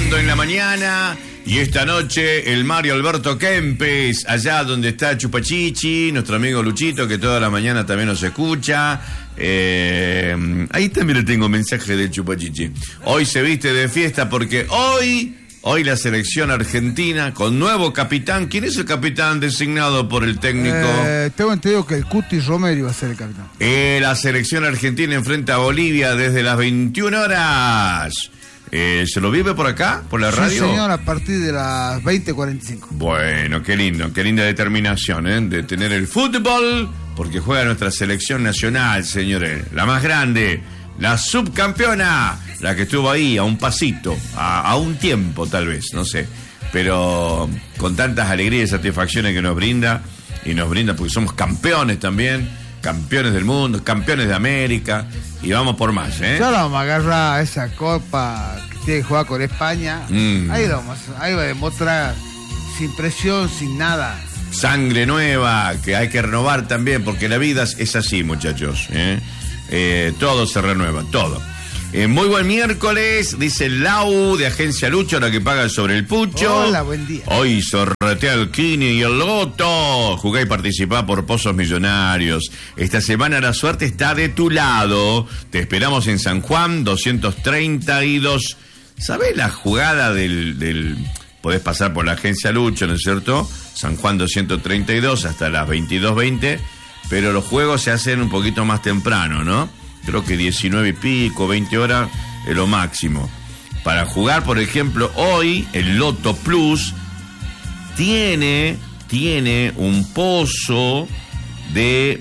Jugando en la mañana. Y esta noche el Mario Alberto Kempes, allá donde está Chupachichi, nuestro amigo Luchito, que toda la mañana también nos escucha. Ahí también le tengo mensaje de Chupachichi. Hoy se viste de fiesta porque hoy la selección argentina con nuevo capitán. ¿Quién es el capitán designado por el técnico? Tengo entendido que el Cuti Romero iba a ser el capitán. La selección argentina enfrenta a Bolivia desde las 21 horas. ¿Se lo vive por acá, por la radio? Sí, señor, a partir de las 20:45. Bueno, qué linda determinación, de tener el fútbol, porque juega nuestra selección nacional, señores, la más grande, la subcampeona, la que estuvo ahí a un pasito, a un tiempo tal vez, no sé, pero con tantas alegrías y satisfacciones que nos brinda, y nos brinda porque somos campeones también, campeones del mundo, campeones de América, y vamos por más, Ya la vamos a agarrar esa copa que tiene que jugar con España. Ahí va a demostrar sin presión, sin nada. Sangre nueva, que hay que renovar también, porque la vida es así, muchachos. Todo se renueva, todo. Muy buen miércoles, dice Lau de Agencia Lucho, la que paga sobre el pucho. Hola, buen día. Hoy sortea el Kini y el Loto. Jugá y participá por Pozos Millonarios. Esta semana la suerte está de tu lado. Te esperamos en San Juan, 232. ¿Sabés la jugada del podés pasar por la Agencia Lucho, ¿no es cierto? San Juan 232 hasta las 22:20, pero los juegos se hacen un poquito más temprano, ¿no? Creo que 19 y pico, 20 horas es lo máximo. Para jugar, por ejemplo, hoy el Loto Plus tiene un pozo de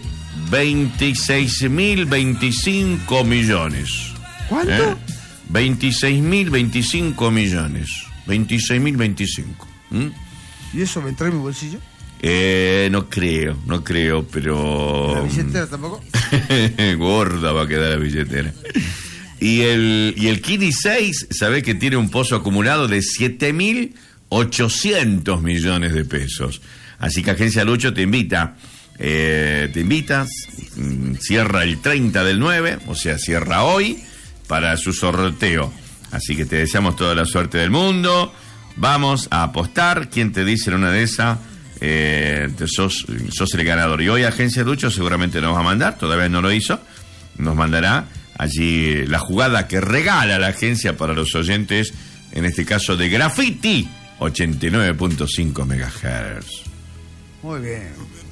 26.025 millones. ¿Cuánto? 26.025 millones. 26.025. ¿Y eso me entra en mi bolsillo? No creo, pero... ¿La billetera tampoco? Gorda va a quedar la billetera. Y el Kini 6, ¿sabés que tiene un pozo acumulado de 7.800 millones de pesos? Así que Agencia Lucho te invitas, cierra el 30 del 9, o sea, cierra hoy para su sorteo. Así que te deseamos toda la suerte del mundo. Vamos a apostar. ¿Quién te dice en una de esas? Sos el ganador. Y hoy Agencia Lucho seguramente nos va a mandar, todavía no lo hizo, nos mandará allí la jugada que regala la agencia para los oyentes, en este caso de Graffiti 89.5 MHz. Muy bien.